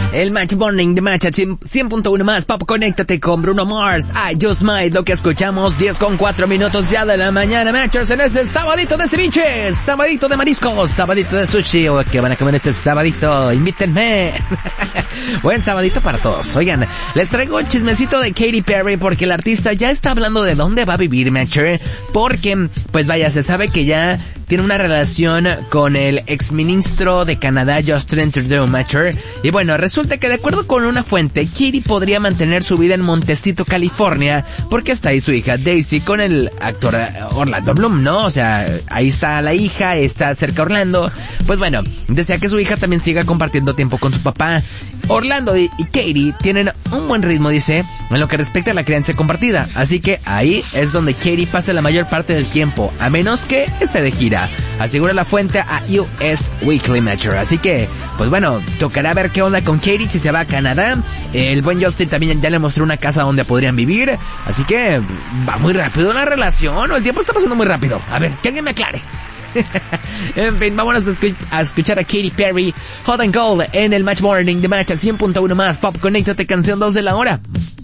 El Match Morning de Match 100.1 más. Pop, conéctate con Bruno Mars. I Just Might, lo que escuchamos, 10:04 ya de la mañana, Matchers, en este sabadito de ceviches, sabadito de mariscos, sabadito de sushi. ¿O qué van a comer este sabadito? Invítenme. Buen sabadito para todos. Oigan, les traigo un chismecito de Katy Perry porque el artista ya está hablando de dónde va a vivir, Matcher. Porque, pues vaya, se sabe que ya tiene una relación con el exministro de Canadá, Justin Trudeau, Matcher. Y bueno, resulta que de acuerdo con una fuente, Katy podría mantener su vida en Montecito, California, porque está ahí su hija Daisy con el actor Orlando Bloom, ¿no? O sea, ahí está la hija, está cerca Orlando. Pues bueno, desea que su hija también siga compartiendo tiempo con su papá. Orlando y Katy tienen un buen ritmo, dice, en lo que respecta a la crianza compartida. Así que ahí es donde Katy pasa la mayor parte del tiempo, a menos que esté de gira, asegura la fuente a US Weekly Matcher. Así que, pues bueno, tocará ver qué onda con Katy si se va a Canadá. El buen Justin también ya le mostró una casa donde podrían vivir. Así que va muy rápido la relación, o el tiempo está pasando muy rápido. A ver, que alguien me aclare. En fin, vámonos a escuchar a Katy Perry, Hot and Cold, en el Match Morning de Match 100.1 más. Pop, conéctate, canción 2 de la hora.